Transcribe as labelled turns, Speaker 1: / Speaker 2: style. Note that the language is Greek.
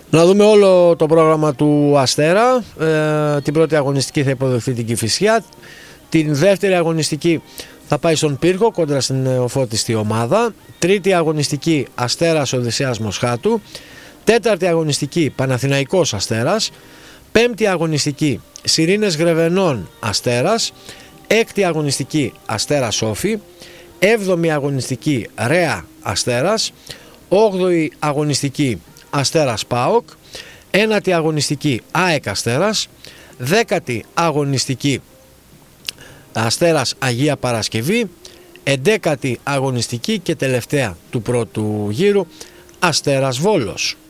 Speaker 1: Να δούμε όλο το πρόγραμμα του Αστέρα. Την πρώτη αγωνιστική θα υποδεχθεί την Κηφισιά. Την δεύτερη αγωνιστική θα πάει στον Πύργο κόντρα στην Οφώτιστη ομάδα. Τρίτη αγωνιστική Αστέρας Οδυσσέας Μοσχάτου. Τέταρτη αγωνιστική Παναθηναϊκός Αστέρας. Πέμπτη αγωνιστική Σιρήνες Γρεβενών Αστέρας. Έκτη αγωνιστική Αστέρας Σόφι. Έβδομη αγωνιστική Ρέα Αστέρας. Όγδοη αγωνιστική Αστέρας ΠΑΟΚ. Ένατη αγωνιστική ΑΕΚ Αστέρας. Δέκατη αγωνιστική Αστέρας Αγία Παρασκευή. Εντέκατη αγωνιστική και τελευταία του πρώτου γύρου Αστέρας Βόλος.